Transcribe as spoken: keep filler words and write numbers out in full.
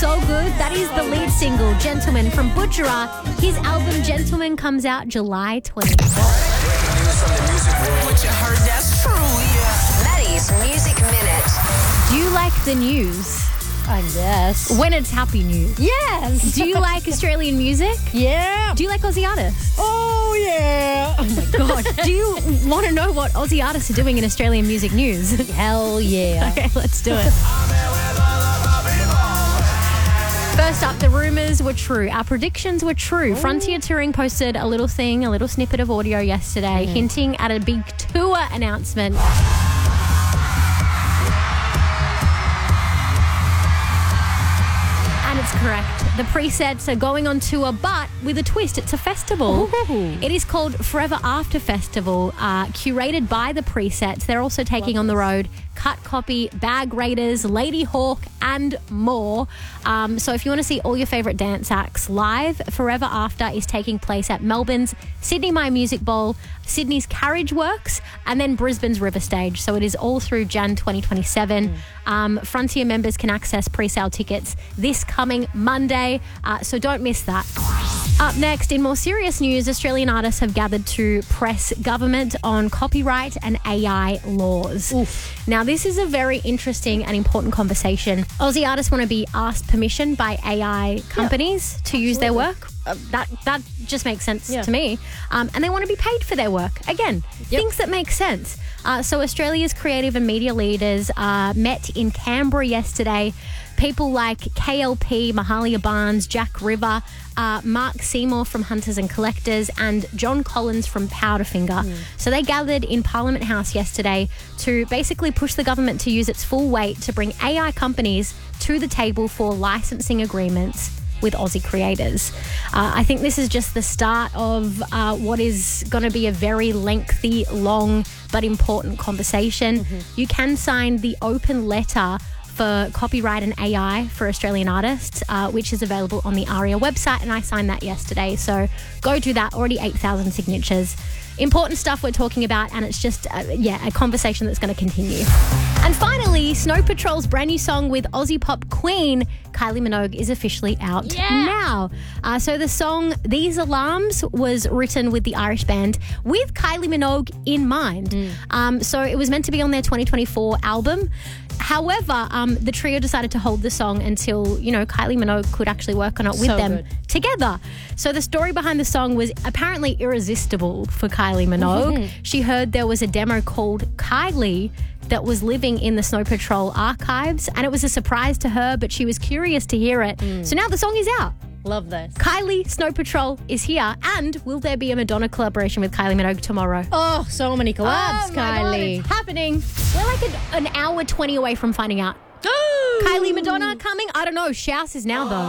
So good. That is the lead single, Gentleman, from Butchera. His album, Gentleman, comes out July twentieth. What you heard, that's true, yeah. Maddie's Music Minute. Do you like the news? I guess. When it's happy news. Yes. Do you like Australian music? Yeah. Do you like Aussie artists? Oh, yeah. Oh, my God. Do you want to know what Aussie artists are doing in Australian music news? Hell yeah. Okay, let's do it. First up, the rumours were true. Our predictions were true. Ooh. Frontier Touring posted a little thing, a little snippet of audio yesterday, mm. hinting at a big tour announcement. And it's correct. The presets are going on tour, but with a twist. It's a festival. Ooh. It is called Forever After Festival, uh, curated by the presets. They're also taking Love on the road Cut Copy, Bag Raiders, Lady Hawk, and more. Um, so if you want to see all your favourite dance acts live, Forever After is taking place at Melbourne's Sydney My Music Bowl, Sydney's Carriage Works, and then Brisbane's River Stage. So it is all through January twenty twenty-seven. Mm. Um, Frontier members can access pre-sale tickets this coming Monday, uh, so don't miss that. Up next, in more serious news, Australian artists have gathered to press government on copyright and A I laws. Oof. Now, this is a very interesting and important conversation. Aussie artists want to be asked permission by A I companies yeah, to use their work. Uh, that that just makes sense yeah. to me. Um, and they want to be paid for their work. Again, yep. things that make sense. Uh, so Australia's creative and media leaders uh, met in Canberra yesterday. People like K L P, Mahalia Barnes, Jack River, uh, Mark Seymour from Hunters and Collectors, and John Collins from Powderfinger. Mm. So they gathered in Parliament House yesterday to basically push the government to use its full weight to bring A I companies to the table for licensing agreements with Aussie creators. Uh, I think this is just the start of uh, what is going to be a very lengthy, long, but important conversation. Mm-hmm. You can sign the open letter for copyright and A I for Australian artists, uh, which is available on the ARIA website, and I signed that yesterday. So go do that. Already eight thousand signatures. Important stuff we're talking about, and it's just, uh, yeah, a conversation that's going to continue. And finally, Snow Patrol's brand new song with Aussie pop queen Kylie Minogue is officially out yeah. now. Uh, so the song These Alarms was written with the Irish band with Kylie Minogue in mind. Mm. Um, so it was meant to be on their twenty twenty-four album. However, um, the trio decided to hold the song until, you know, Kylie Minogue could actually work on it with so them good. together. So the story behind the song was apparently irresistible for Kylie Minogue. Mm-hmm. She heard there was a demo called Kylie that was living in the Snow Patrol archives, and it was a surprise to her, but she was curious to hear it. Mm. So now the song is out. Love this. Kylie, Snow Patrol is here, and will there be a Madonna collaboration with Kylie Minogue tomorrow? Oh, so many collabs, oh Kylie. God, it's happening. We're like an, an hour twenty away from finding out. Kylie Madonna coming? I don't know. Shouse is now, though.